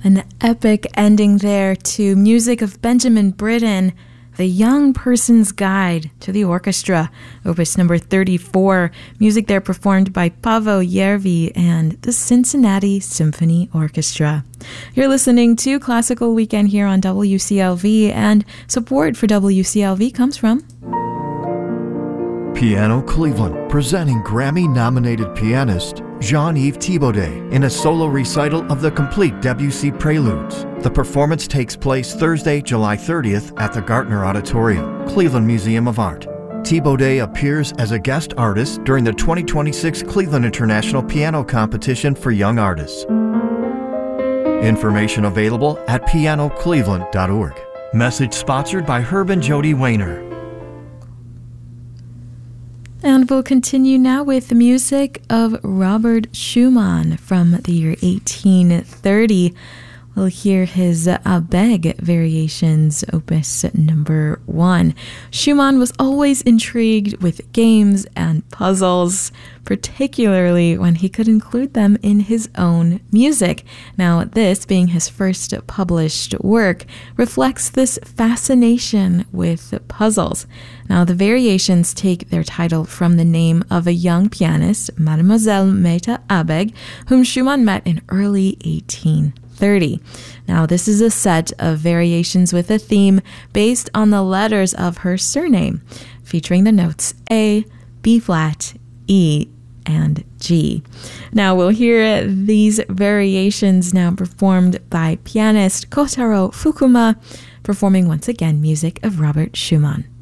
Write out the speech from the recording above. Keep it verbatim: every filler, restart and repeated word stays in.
An epic ending there to music of Benjamin Britten, The Young Person's Guide to the Orchestra, opus number thirty-four. Music there performed by Paavo Järvi and the Cincinnati Symphony Orchestra. You're listening to Classical Weekend here on W C L V, and support for W C L V comes from Piano Cleveland, presenting Grammy-nominated pianist Jean-Yves Thibaudet in a solo recital of the complete Debussy Preludes. The performance takes place Thursday, July thirtieth at the Gartner Auditorium, Cleveland Museum of Art. Thibaudet appears as a guest artist during the twenty twenty-six Cleveland International Piano Competition for Young Artists. Information available at piano cleveland dot org. Message sponsored by Herb and Jody Wayner. And we'll continue now with the music of Robert Schumann from the year eighteen thirty. We'll hear his Abegg Variations, opus number one. Schumann was always intrigued with games and puzzles, particularly when he could include them in his own music. Now, this, being his first published work, reflects this fascination with puzzles. Now, the Variations take their title from the name of a young pianist, Mademoiselle Meta Abegg, whom Schumann met in early eighteen thirty. Now, this is a set of variations with a theme based on the letters of her surname, featuring the notes A, B flat, E, and G. Now, we'll hear these variations now performed by pianist Kotaro Fukuma, performing once again music of Robert Schumann.